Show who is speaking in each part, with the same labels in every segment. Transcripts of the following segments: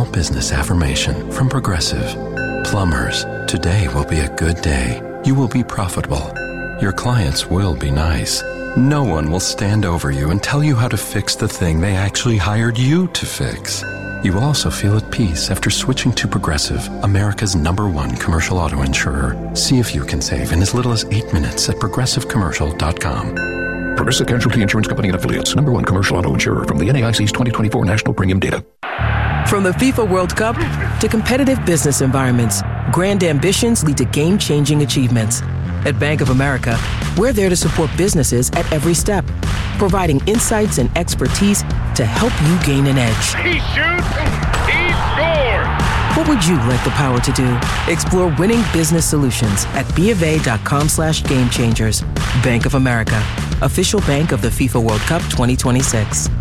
Speaker 1: small business affirmation from Progressive. Plumbers, today will be a good day. You will be profitable. Your clients will be nice. No one will stand over you and tell you how to fix the thing they actually hired you to fix. You will also feel at peace after switching to Progressive, America's #1 commercial auto insurer. See if you can save in as little as 8 minutes at progressivecommercial.com.
Speaker 2: Progressive Casualty Insurance Company and Affiliates, #1 commercial auto insurer from the NAIC's 2024 National Premium Data.
Speaker 3: From the FIFA World Cup to competitive business environments, grand ambitions lead to game-changing achievements. At Bank of America, we're there to support businesses at every step, providing insights and expertise to help you gain an edge.
Speaker 4: He shoots, he scores!
Speaker 3: What would you like the power to do? Explore winning business solutions at BofA.com/gamechangers. Bank of America, official bank of the FIFA World Cup 2026.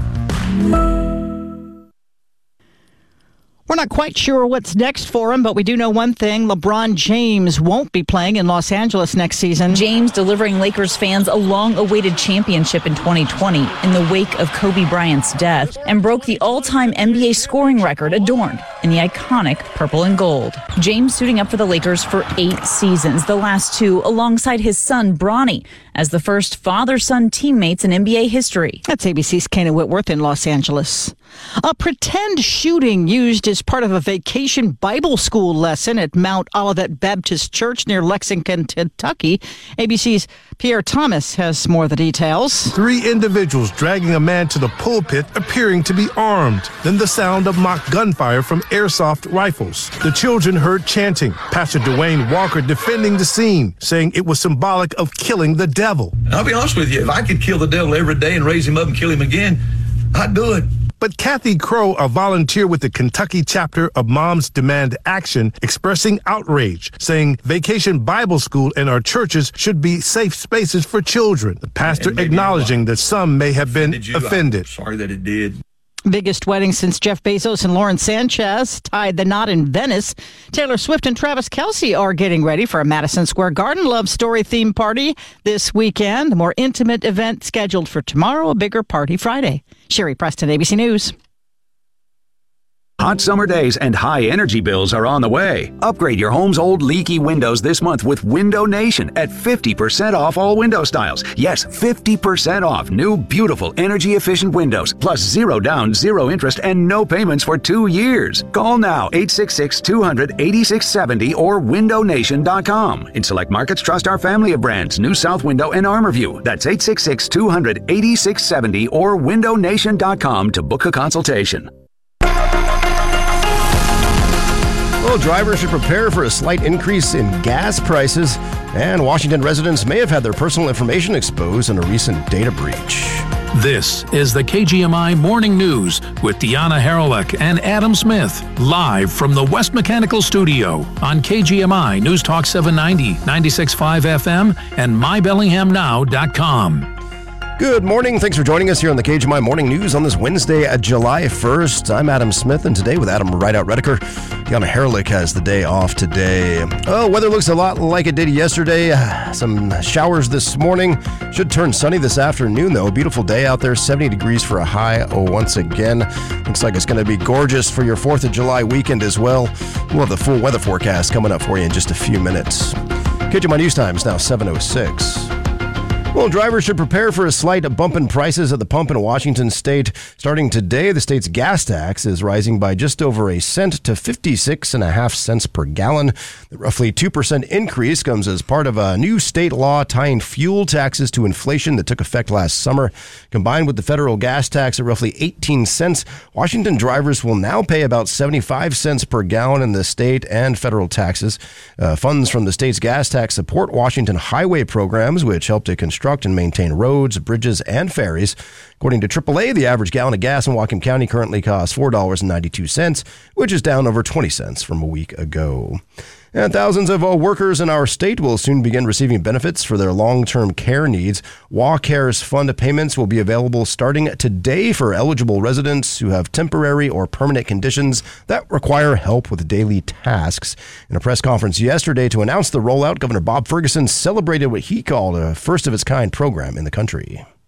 Speaker 5: We're not quite sure what's next for him, but we do know one thing. LeBron James won't be playing in Los Angeles next season.
Speaker 6: James delivering Lakers fans a long-awaited championship in 2020 in the wake of Kobe Bryant's death and broke the all-time NBA scoring record adorned in the iconic purple and gold. James suiting up for the Lakers for 8 seasons, the last 2 alongside his son Bronny as the first father-son teammates in NBA history.
Speaker 5: That's ABC's Kana Whitworth in Los Angeles. A pretend shooting used as part of a vacation Bible school lesson at Mount Olivet Baptist Church near Lexington, Kentucky. ABC's Pierre Thomas has more of the details.
Speaker 7: 3 individuals dragging a man to the pulpit appearing to be armed. Then the sound of mock gunfire from airsoft rifles. The children heard chanting. Pastor Dwayne Walker defending the scene, saying it was symbolic of killing the devil.
Speaker 8: I'll be honest with you, if I could kill the devil every day and raise him up and kill him again, I'd do it.
Speaker 7: But Kathy Crow, a volunteer with the Kentucky chapter of Moms Demand Action, expressing outrage, saying Vacation Bible School and our churches should be safe spaces for children. The pastor acknowledging that some may have been offended.
Speaker 8: Sorry that it did.
Speaker 5: Biggest wedding since Jeff Bezos and Lauren Sanchez tied the knot in Venice. Taylor Swift and Travis Kelce are getting ready for a Madison Square Garden love story theme party this weekend. The more intimate event scheduled for tomorrow, a bigger party Friday. Sherry Preston, ABC News.
Speaker 9: Hot summer days and high energy bills are on the way. Upgrade your home's old leaky windows this month with Window Nation at 50% off all window styles. Yes, 50% off new, beautiful, energy-efficient windows, plus 0 down, 0 interest, and no payments for 2 years. Call now, 866-200-8670 or windownation.com. In select markets, trust our family of brands, New South Window and ArmorView. That's 866-200-8670 or windownation.com to book a consultation.
Speaker 10: Well, drivers should prepare for a slight increase in gas prices, and Washington residents may have had their personal information exposed in a recent data breach.
Speaker 11: This is the KGMI Morning News with Deanna Haralick and Adam Smith, live from the West Mechanical Studio on KGMI News Talk 790, 96.5 FM, and mybellinghamnow.com.
Speaker 10: Good morning. Thanks for joining us here on the KGMI Morning News on this Wednesday, July 1st. I'm Adam Smith, and today with Adam Rideout Redeker, Deanna Haralick has the day off today. Oh, weather looks a lot like it did yesterday. Some showers this morning. Should turn sunny this afternoon, though. A beautiful day out there, 70 degrees for a high once again. Looks like it's going to be gorgeous for your 4th of July weekend as well. We'll have the full weather forecast coming up for you in just a few minutes. KGMI News Time is now 7:06. Well, drivers should prepare for a slight bump in prices at the pump in Washington state. Starting today, the state's gas tax is rising by just over a cent to 56.5 cents per gallon. The roughly 2% increase comes as part of a new state law tying fuel taxes to inflation that took effect last summer. Combined with the federal gas tax at roughly 18 cents, Washington drivers will now pay about 75 cents per gallon in the state and federal taxes. Funds from the state's gas tax support Washington highway programs, which help to construct and maintain roads, bridges, and ferries. According to AAA, the average gallon of gas in Whatcom County currently costs $4.92, which is down over 20 cents from a week ago. And thousands of workers in our state will soon begin receiving benefits for their long-term care needs. WaCare's fund payments will be available starting today for eligible residents who have temporary or permanent conditions that require help with daily tasks. In a press conference yesterday to announce the rollout, Governor Bob Ferguson celebrated what he called a first-of-its-kind program in the country.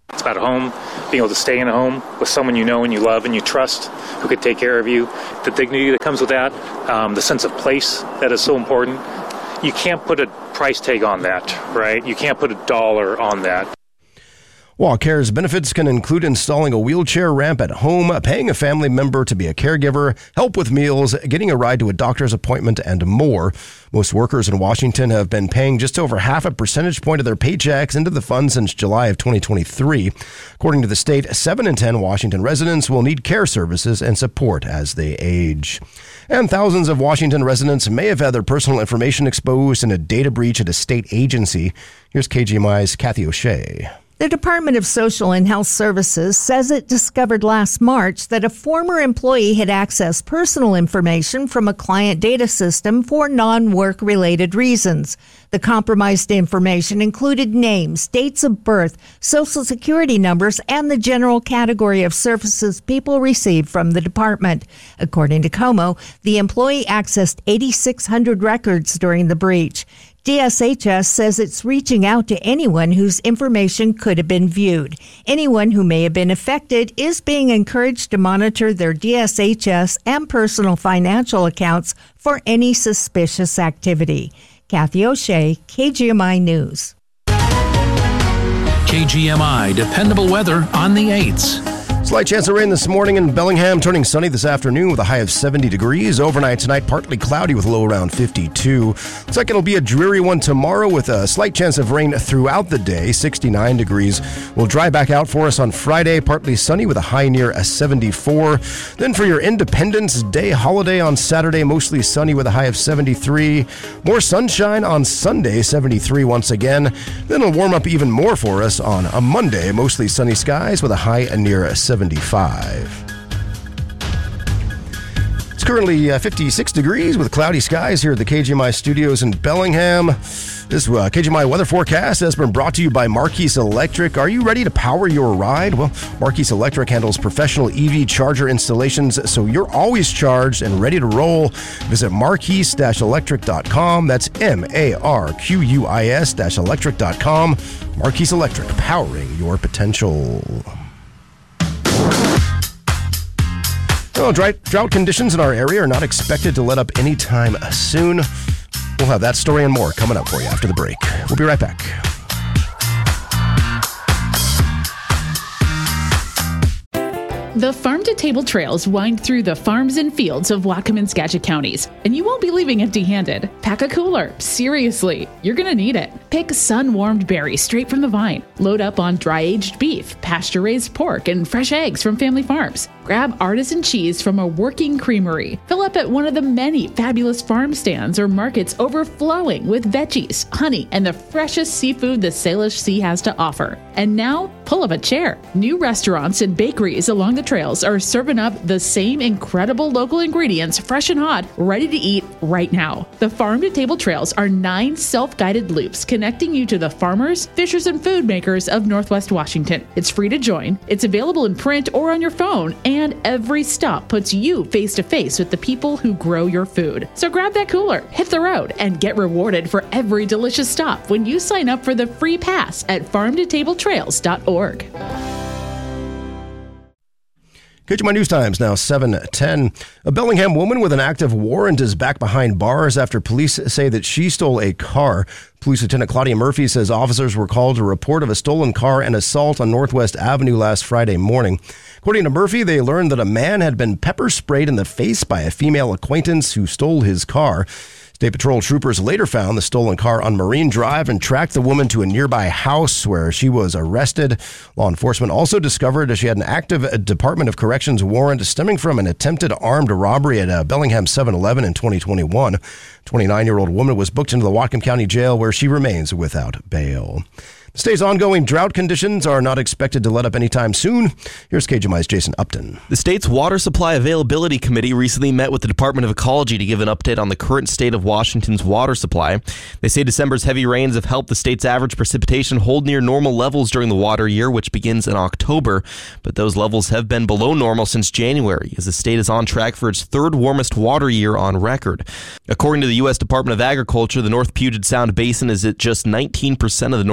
Speaker 12: It's about a home, being able to stay in a home with someone you know and you love and you trust, who could take care of you, the dignity that comes with that, the sense of place that is so important. You can't put a price tag on that, right? You can't put a dollar on that.
Speaker 10: WellCare's benefits can include installing a wheelchair ramp at home, paying a family member to be a caregiver, help with meals, getting a ride to a doctor's appointment, and more. Most workers in Washington have been paying just over half a percentage point of their paychecks into the fund since July of 2023. According to the state, 7 in 10 Washington residents will need care services and support as they age. And thousands of Washington residents may have had their personal information exposed in a data breach at a state agency. Here's KGMI's Kathy O'Shea.
Speaker 13: The Department of Social and Health Services says it discovered last March that a former employee had accessed personal information from a client data system for non-work related reasons. The compromised information included names, dates of birth, social security numbers, and the general category of services people received from the department. According to Como, the employee accessed 8,600 records during the breach. DSHS says it's reaching out to anyone whose information could have been viewed. Anyone who may have been affected is being encouraged to monitor their DSHS and personal financial accounts for any suspicious activity. Kathy O'Shea, KGMI News.
Speaker 11: KGMI dependable weather on the 8s.
Speaker 10: Slight chance of rain this morning in Bellingham, turning sunny this afternoon with a high of 70 degrees. Overnight tonight, partly cloudy with a low around 52. Looks like it'll be a dreary one tomorrow with a slight chance of rain throughout the day, 69 degrees. Will dry back out for us on Friday, partly sunny with a high near a 74. Then for your Independence Day holiday on Saturday, mostly sunny with a high of 73. More sunshine on Sunday, 73 once again. Then it'll warm up even more for us on a Monday, mostly sunny skies with a high near a 75. It's currently 56 degrees with cloudy skies here at the KGMI studios in Bellingham. This KGMI weather forecast has been brought to you by Marquis Electric. Are you ready to power your ride? Well, Marquis Electric handles professional EV charger installations, so you're always charged and ready to roll. Visit marquis-electric.com. That's MARQUIS-electric.com. Marquis Electric, powering your potential. Well, drought conditions in our area are not expected to let up anytime soon. We'll have that story and more coming up for you after the break. We'll be right back.
Speaker 14: The farm-to-table trails wind through the farms and fields of Whatcom and Skagit counties, and you won't be leaving empty-handed. Pack a cooler. Seriously, you're going to need it. Pick sun-warmed berries straight from the vine. Load up on dry-aged beef, pasture-raised pork, and fresh eggs from family farms. Grab artisan cheese from a working creamery. Fill up at one of the many fabulous farm stands or markets overflowing with veggies, honey, and the freshest seafood the Salish Sea has to offer. And now, pull up a chair. New restaurants and bakeries along the trails are serving up the same incredible local ingredients, fresh and hot, ready to eat right now. The farm-to-table trails are 9 self-guided loops connecting you to the farmers, fishers, and food makers of Northwest Washington. It's free to join. It's available in print or on your phone, and every stop puts you face-to-face with the people who grow your food. So grab that cooler, hit the road, and get rewarded for every delicious stop when you sign up for the free pass at farmtotabletrails.org.
Speaker 10: KGMI News Times now 7:10. A Bellingham woman with an active warrant is back behind bars after police say that she stole a car. Police Lieutenant Claudia Murphy says officers were called to a report of a stolen car and assault on Northwest Avenue last Friday morning. According to Murphy, they learned that a man had been pepper sprayed in the face by a female acquaintance who stole his car. State Patrol troopers later found the stolen car on Marine Drive and tracked the woman to a nearby house where she was arrested. Law enforcement also discovered she had an active Department of Corrections warrant stemming from an attempted armed robbery at a Bellingham 7-Eleven in 2021. 29-year-old woman was booked into the Whatcom County Jail where she remains without bail. The state's ongoing drought conditions are not expected to let up anytime soon. Here's KGMI's Jason Upton.
Speaker 15: The state's Water Supply Availability Committee recently met with the Department of Ecology to give an update on the current state of Washington's water supply. They say December's heavy rains have helped the state's average precipitation hold near normal levels during the water year, which begins in October. But those levels have been below normal since January, as the state is on track for its third warmest water year on record. According to the U.S. Department of Agriculture, the North Puget Sound Basin is at just 19% of the normal snowpack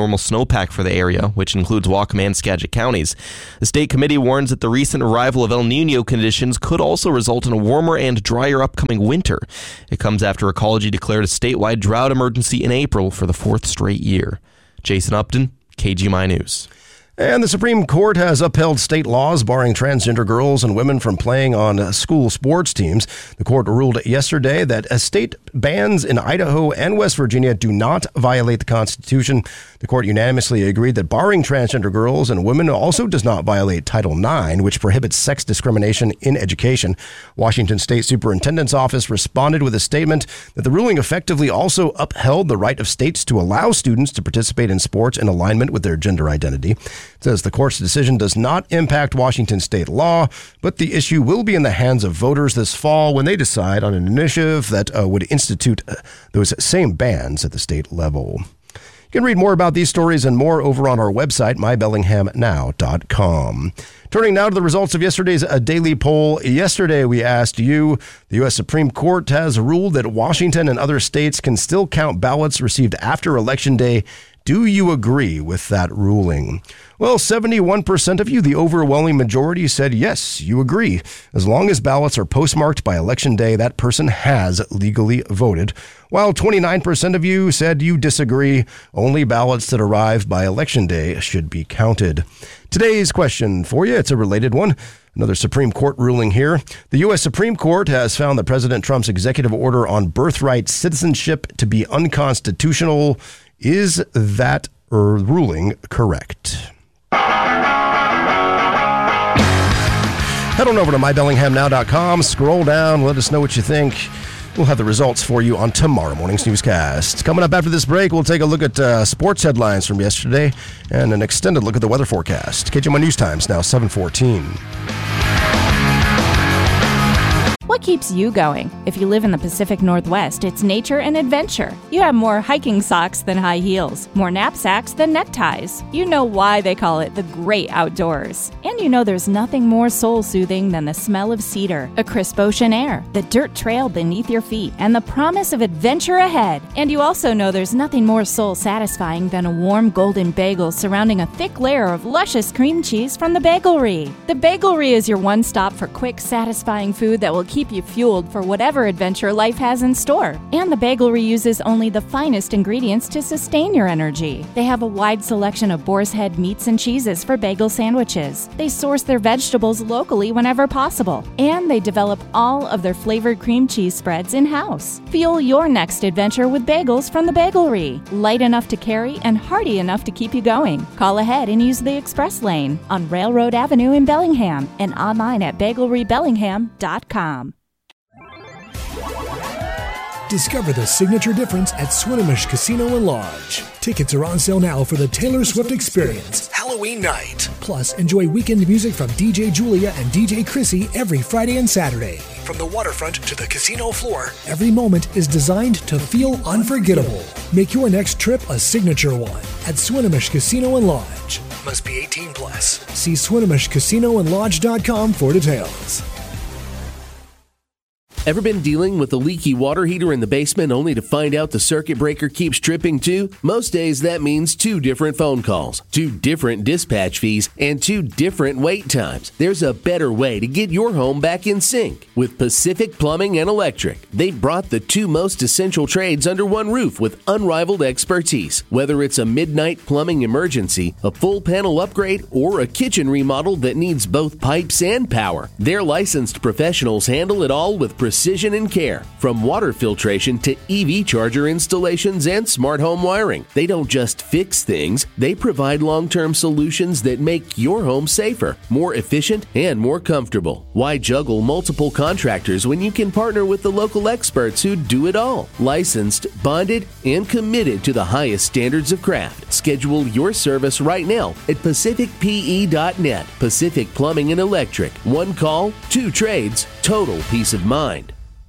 Speaker 15: snowpack for the area, which includes Whatcom and Skagit counties. The state committee warns that the recent arrival of El Niño conditions could also result in a warmer and drier upcoming winter. It comes after Ecology declared a statewide drought emergency in April for the 4th straight year. Jason Upton, KGMI News.
Speaker 10: And the Supreme Court has upheld state laws barring transgender girls and women from playing on school sports teams. The court ruled yesterday that state bans in Idaho and West Virginia do not violate the Constitution. The court unanimously agreed that barring transgender girls and women also does not violate Title IX, which prohibits sex discrimination in education. Washington State Superintendent's Office responded with a statement that the ruling effectively also upheld the right of states to allow students to participate in sports in alignment with their gender identity. It says the court's decision does not impact Washington state law, but the issue will be in the hands of voters this fall when they decide on an initiative that would institute those same bans at the state level. You can read more about these stories and more over on our website, mybellinghamnow.com. Turning now to the results of yesterday's daily poll. Yesterday, we asked you, the U.S. Supreme Court has ruled that Washington and other states can still count ballots received after Election Day. Do you agree with that ruling? Well, 71% of you, the overwhelming majority, said yes, you agree. As long as ballots are postmarked by Election Day, that person has legally voted. While 29% of you said you disagree, only ballots that arrive by Election Day should be counted. Today's question for you, it's a related one. Another Supreme Court ruling here. The U.S. Supreme Court has found that President Trump's executive order on birthright citizenship to be unconstitutional. Is that ruling correct? Head on over to mybellinghamnow.com, scroll down, let us know what you think. We'll have the results for you on tomorrow morning's newscast. Coming up after this break, we'll take a look at sports headlines from yesterday and an extended look at the weather forecast. KGMI News Times now 7:14.
Speaker 16: What keeps you going? If you live in the Pacific Northwest, it's nature and adventure. You have more hiking socks than high heels, more knapsacks than neckties. You know why they call it the great outdoors. And you know there's nothing more soul-soothing than the smell of cedar, a crisp ocean air, the dirt trail beneath your feet, and the promise of adventure ahead. And you also know there's nothing more soul-satisfying than a warm golden bagel surrounding a thick layer of luscious cream cheese from the Bagelry. The Bagelry is your one stop for quick, satisfying food that will keep you fueled for whatever adventure life has in store. And the Bagelry uses only the finest ingredients to sustain your energy. They have a wide selection of boar's head meats and cheeses for bagel sandwiches. They source their vegetables locally whenever possible. And they develop all of their flavored cream cheese spreads in-house. Fuel your next adventure with bagels from the Bagelry. Light enough to carry and hearty enough to keep you going. Call ahead and use the express lane on Railroad Avenue in Bellingham and online at bagelrybellingham.com.
Speaker 17: Discover the signature difference at Swinomish Casino and Lodge. Tickets are on sale now for the Taylor Swift Experience, Halloween night. Plus, enjoy weekend music from DJ Julia and DJ Chrissy every Friday and Saturday. From the waterfront to the casino floor, every moment is designed to feel unforgettable. Make your next trip a signature one at Swinomish Casino and Lodge. Must be 18 plus. See SwinomishCasinoandLodge.com for details.
Speaker 18: Ever been dealing with a leaky water heater in the basement only to find out the circuit breaker keeps tripping too? Most days that means 2 different phone calls, 2 different dispatch fees, and 2 different wait times. There's a better way to get your home back in sync with Pacific Plumbing and Electric. They've brought the 2 most essential trades under one roof with unrivaled expertise. Whether it's a midnight plumbing emergency, a full panel upgrade, or a kitchen remodel that needs both pipes and power, their licensed professionals handle it all with precision and care. From water filtration to EV charger installations and smart home wiring. They don't just fix things, they provide long-term solutions that make your home safer, more efficient, and more comfortable. Why juggle multiple contractors when you can partner with the local experts who do it all? Licensed, bonded, and committed to the highest standards of craft. Schedule your service right now at pacificpe.net. Pacific Plumbing and Electric. 1 call, 2 trades, total peace of mind.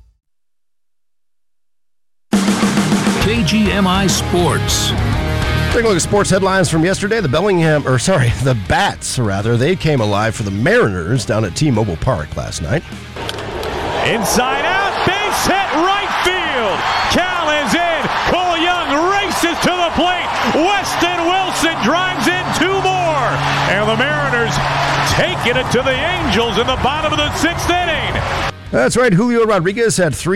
Speaker 11: KGMI Sports.
Speaker 10: Take a look at sports headlines from yesterday. The Bats, they came alive for the Mariners down at T-Mobile Park last night.
Speaker 19: Inside out, base hit right field. Cal is in. Cole Young races to the plate. Weston Wilson drives taking it to the Angels in the bottom of the 6th inning.
Speaker 10: That's right. Julio Rodriguez had 3